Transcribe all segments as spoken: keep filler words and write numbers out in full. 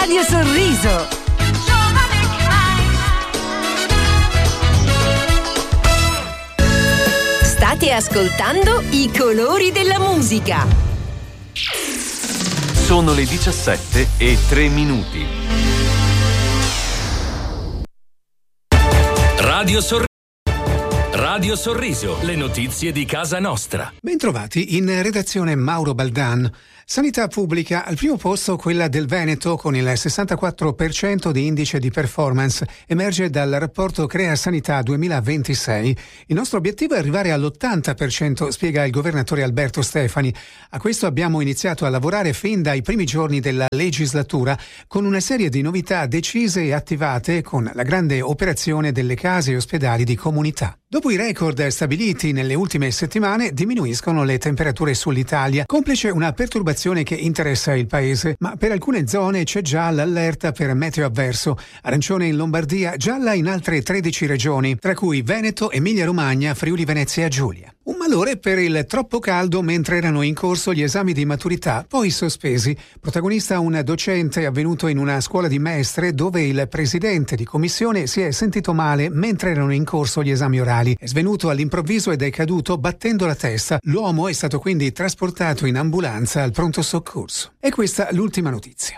Radio Sorriso. State ascoltando I colori della musica. Sono le diciassette e tre minuti. Radio Sorriso. Radio Sorriso, le notizie di casa nostra. Bentrovati, in redazione Mauro Baldan. Sanità pubblica, al primo posto quella del Veneto con il sessantaquattro per cento di indice di performance, emerge dal rapporto Crea Sanità duemilaventisei. Il nostro obiettivo è arrivare all'ottanta per cento, spiega il governatore Alberto Stefani. A questo abbiamo iniziato a lavorare fin dai primi giorni della legislatura con una serie di novità decise e attivate con la grande operazione delle case e ospedali di comunità. Dopo i record stabiliti nelle ultime settimane, diminuiscono le temperature sull'Italia, complice una perturbazione che interessa il paese, ma per alcune zone c'è già l'allerta per meteo avverso. Arancione in Lombardia, gialla in altre tredici regioni, tra cui Veneto, Emilia-Romagna, Friuli-Venezia Giulia. Un malore per il troppo caldo mentre erano in corso gli esami di maturità, poi sospesi. Protagonista un docente avvenuto in una scuola di Mestre dove il presidente di commissione si è sentito male mentre erano in corso gli esami orali. È svenuto all'improvviso ed è caduto battendo la testa. L'uomo è stato quindi trasportato in ambulanza al pronto soccorso. E questa l'ultima notizia.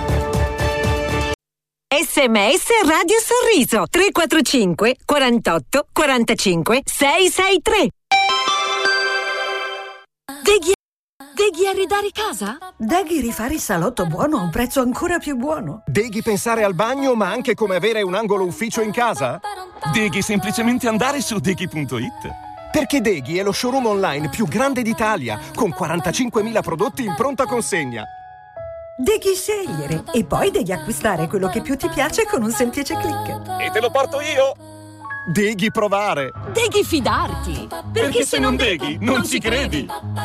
sms Radio Sorriso tre quattro cinque quarantotto quarantacinque seicentosessantatré. Deghi, Deghi arredare casa? Deghi rifare il salotto buono a un prezzo ancora più buono. Deghi pensare al bagno ma anche come avere un angolo ufficio in casa? Deghi semplicemente andare su deghi punto it. Perché Deghi è lo showroom online più grande d'Italia, con quarantacinquemila prodotti in pronta consegna. Deghi scegliere e poi devi acquistare quello che più ti piace con un semplice click. E te lo porto io! Deghi provare! Deghi fidarti! Perché, Perché se non deghi, non ci credi!